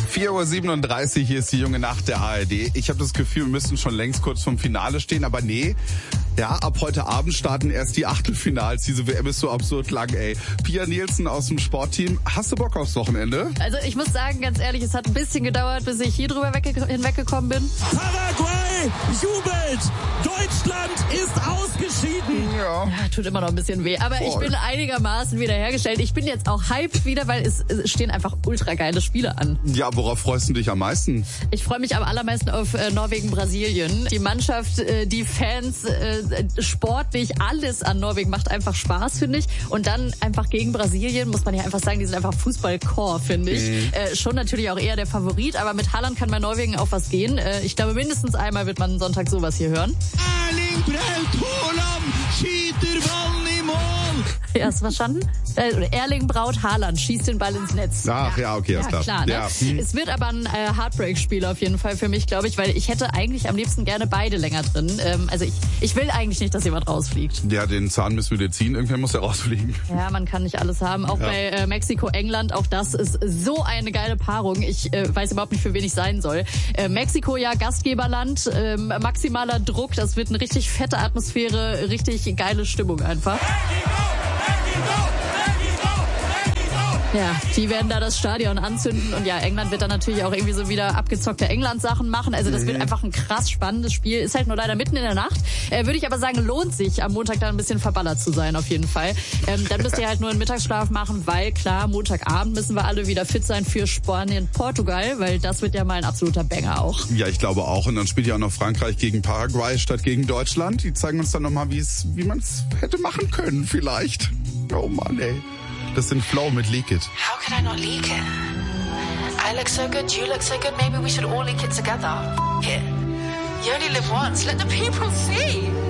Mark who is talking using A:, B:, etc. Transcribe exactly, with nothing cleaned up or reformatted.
A: vier Uhr siebenunddreißig, hier ist die junge Nacht der A R D. Ich habe das Gefühl, wir müssten schon längst kurz vom Finale stehen, aber nee. Ja, ab heute Abend starten erst die Achtelfinals. Diese W M ist so absurd lang, ey. Pia Nielsen aus dem Sportteam. Hast du Bock aufs Wochenende?
B: Also ich muss sagen, ganz ehrlich, es hat ein bisschen gedauert, bis ich hier drüber wegge- hinweggekommen bin.
C: Paraguay jubelt! Deutschland ist ausgeschieden!
A: Ja.
B: Ja, tut immer noch ein bisschen weh. Aber
A: Voll.
B: ich bin einigermaßen wiederhergestellt. Ich bin jetzt auch hyped wieder, weil es es stehen einfach ultra geile Spiele an.
A: Ja, worauf freust du dich am meisten?
B: Ich freue mich am allermeisten auf äh, Norwegen-Brasilien. Die Mannschaft, äh, die Fans, äh, sportlich, alles an Norwegen macht einfach Spaß, finde ich. Und dann einfach gegen Brasilien, muss man ja einfach sagen, die sind einfach Fußball-Core, finde ich. Mhm. Äh, schon natürlich auch eher der Favorit, aber mit Haaland kann bei Norwegen auch was gehen. Äh, ich glaube, mindestens einmal wird man Sonntag sowas hier hören.
C: Erling Braut Haaland schießt den Ball im Mål!
B: Ja, hast du verstanden? Äh, Erling Braut Haaland schießt den Ball ins Netz.
A: Ach ja, okay,
B: ja,
A: ist klar.
B: klar ne?
A: Ja. Hm.
B: Es wird aber ein äh, Heartbreak-Spiel auf jeden Fall für mich, glaube ich, weil ich hätte eigentlich am liebsten gerne beide länger drin. Ähm, also ich, ich will eigentlich nicht, dass jemand rausfliegt.
A: Ja, den Zahn müssen wir dir ziehen. Irgendwann muss der rausfliegen.
B: Ja, man kann nicht alles haben. Auch ja. bei äh, Mexiko-England, auch das ist so eine geile Paarung. Ich äh, weiß überhaupt nicht, für wen ich sein soll. Äh, Mexiko, ja, Gastgeberland, äh, maximaler Druck, das wird eine richtig fette Atmosphäre, richtig geile Stimmung einfach. Ja, die werden da das Stadion anzünden und ja, England wird dann natürlich auch irgendwie so wieder abgezockte England-Sachen machen. Also das mhm. wird einfach ein krass spannendes Spiel. Ist halt nur leider mitten in der Nacht. Äh, Würde ich aber sagen, lohnt sich, am Montag dann ein bisschen verballert zu sein, auf jeden Fall. Ähm, dann müsst ihr halt nur einen Mittagsschlaf machen, weil klar, Montagabend müssen wir alle wieder fit sein für Spanien-Portugal, weil das wird ja mal ein absoluter Banger auch.
A: Ja, ich glaube auch. Und dann spielt ja auch noch Frankreich gegen Paraguay statt gegen Deutschland. Die zeigen uns dann nochmal, wie es, wie man es hätte machen können, vielleicht. Oh Mann, ey. Das sind Flow mit Leak It.
D: How could I not leak it? I look so good, you look so good, maybe we should all leak it together. F- it. You only live once, let the people see.